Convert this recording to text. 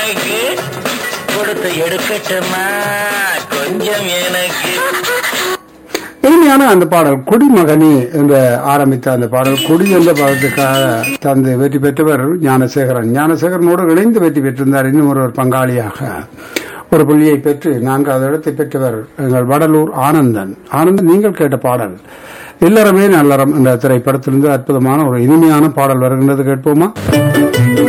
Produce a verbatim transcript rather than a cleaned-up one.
உனக்கு கொடுத்து எடுக்கட்டுமா கொஞ்சம் எனக்கு. இனிமையான அந்த பாடல் குடிமகனி என்று ஆரம்பித்த அந்த பாடல் குடி என்ற பதத்துக்காக தந்து வெற்றி பெற்றவர் ஞானசேகரன். ஞானசேகரனோடு இணைந்து வெற்றி பெற்றிருந்தார். இன்னும் ஒருவர் பங்காளியாக ஒரு புள்ளியை பெற்று நான்காவது இடத்தை பெற்றவர் எங்கள் வடலூர் ஆனந்தன். ஆனந்தன், நீங்கள் கேட்ட பாடல் இல்லறமே நல்லறம் என்ற திரைப்படத்திலிருந்து அற்புதமான ஒரு இனிமையான பாடல் வருகின்றது. கேட்போமா?